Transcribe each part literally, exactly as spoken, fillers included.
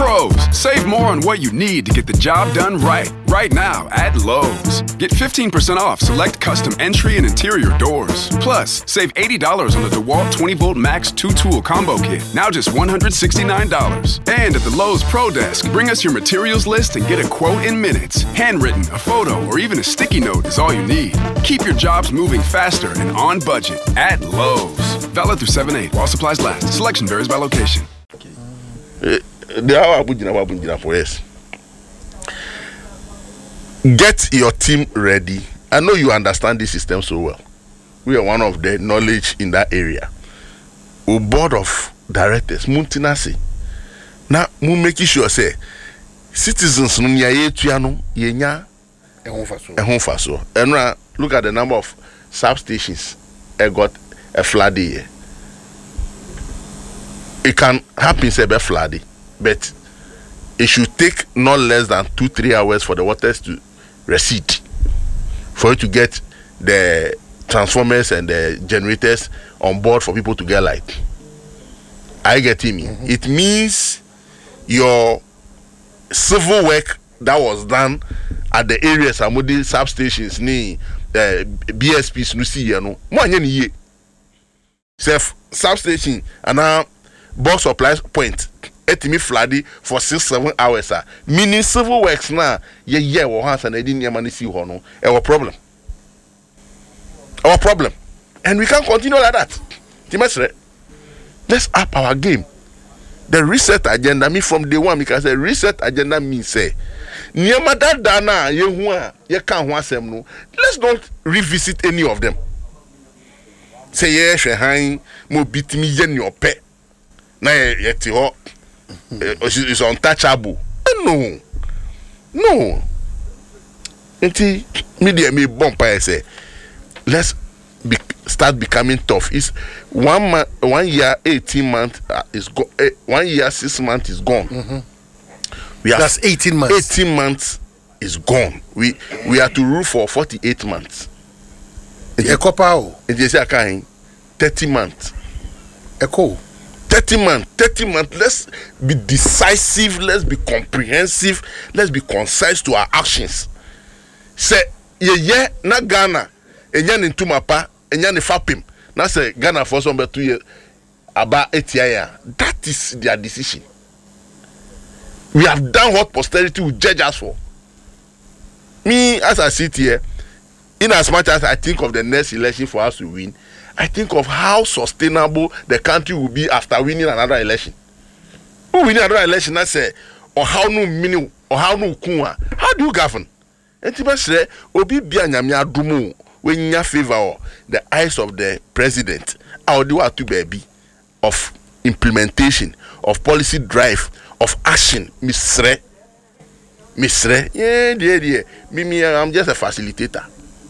Pros, save more on what you need to get the job done right. Right now at Lowe's. Get fifteen percent off select custom entry and interior doors. Plus, save eighty dollars on the DeWalt twenty volt Max two tool combo kit. Now just one hundred sixty-nine dollars. And at the Lowe's Pro Desk, bring us your materials list and get a quote in minutes. Handwritten, a photo, or even a sticky note is all you need. Keep your jobs moving faster and on budget at Lowe's. Valid through seven eight while supplies last. Selection varies by location. There are Abuja for us. Get your team ready. I know you understand this system so well. We are one of the knowledge in that area. O board of directors, Muntinasi. Now, we making sure say citizens no nya yetuano yenya ehon faso. Ehon faso. And look at the number of substations I got a flood here. It can happen say be flood, but it should take not less than two three hours for the waters to recede, for you to get the transformers and the generators on board for people to get light. I get me. Mm-hmm. It means your civil work that was done at the areas of the substations, ni uh, B S Ps, no see, you know, more than ye. Self substation and now box supply point. Etimi floody for six seven hours. Ah, meaning civil works now. Yeah, yeah, we have and I didn't even see one. Our problem. Our problem, and we can't continue like that. Let's up our game. The reset agenda, me from day one, because the reset agenda means say, Niamada Dana, Yehua, you can't want them no. Let's not revisit any of them. Say, yeah, Shehain, mo beat me yen your pet. Na yet you it's untouchable. No, no. Until media me bump, I say, let's be, start becoming tough. It's one month, one year, eighteen months uh, is gone. Eh, one year, six months is gone. Mm-hmm. We have That's eighteen months. Eighteen months is gone. We we are to rule for forty-eight months. Echo power. It is a kind thirty months. Echo. thirty months. Thirty months. Let's be decisive. Let's be comprehensive. Let's be concise to our actions. Say ye ye na Ghana. Enya ni ntumapa, enya ni fapim. Na say Ghana for some two years about eight years. That is their decision. We have done what posterity will judge us for. Me, as I sit here, in as much as I think of the next election for us to win, I think of how sustainable the country will be after winning another election. Who winning another election? I say, or how no meaning, or how no kunwa. How do you govern? And people say, Obi bianyamia dumu. When you favor the eyes of the president, I'll do what to baby of implementation, of policy drive, of action. Misre, Misre, yeah, yeah, yeah. Me, I'm just a facilitator.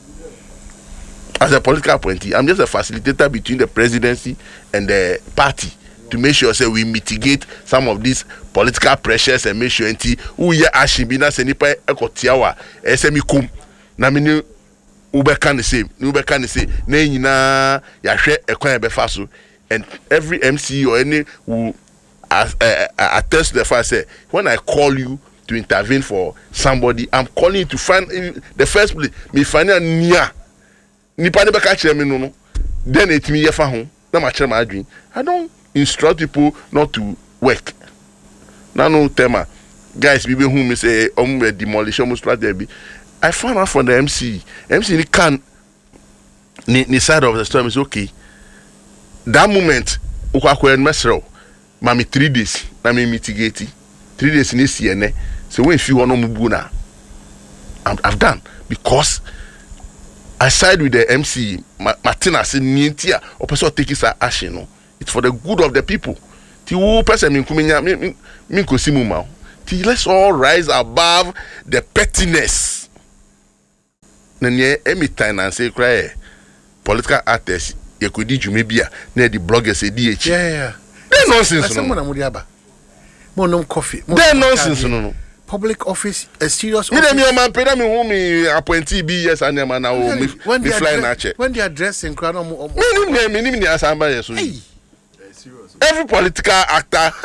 As a political appointee, I'm just a facilitator between the presidency and the party to make sure say we mitigate some of these political pressures and make sure anti who ye action be na senipa ekotiawa esemikum na me Ube can say, Ube can say, na ya share a coin befaso, and every M C or any who uh, uh, attest to the fact say when I call you to intervene for somebody, I'm calling you to find uh, the first place. Me find a near Nipa never catch me no no. Then it me yefa home. Na ma chere my dream. I don't instruct people not to work. Na no tema guys people who me say um demolish almost like there be. I found out from the M C. M C can the side of the storm is okay. That moment, ukakwe mesro, mami three days, na me mitigate. Three days in this year, so when you want to move na, I've done because I side with the M C. Martina said, "Nientia, or person take his action. No, it's for the good of the people. Ti who person min kuminya min min kosimu ma. Ti let's all rise above the pettiness." Nenye emi time and say cry political artists ye could do maybe near the bloggers say D H. Yeah, yeah. They nonsense. Someone amudiaba. Mo no coffee. They nonsense no no. Public office, a serious office. office. Me dem man pay them who me appointee be yes and man now me me fly na check. When they are dressing crowd. Me nim me nim ni asamba yes so. Every political actor